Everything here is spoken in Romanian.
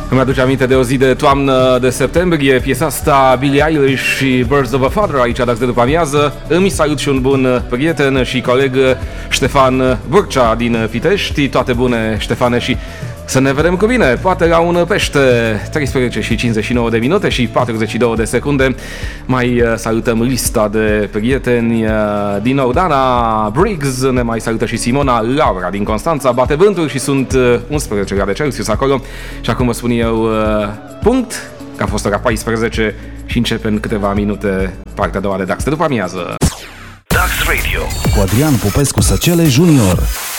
Îmi aduce aminte de o zi de toamnă de septembrie, piesa asta Billie Eilish și Birds of a Feather aici de după amiază. Îmi salut și un bun prieten și coleg, Ștefan Vârcea din Pitești. Toate bune, Ștefane, și să ne vedem cu bine, poate la un pește. 13 și 59 de minute și 42 de secunde. Mai salutăm lista de prieteni. Din nou Dana Briggs, ne mai salută și Simona. Laura din Constanța bate vântul și sunt 11 grade Celsius acolo. Și acum vă spun eu punct, că a fost ora 14 și începe în câteva minute partea a doua de Dax de după amiază. Dax Radio cu Adrian Popescu Săcele Junior.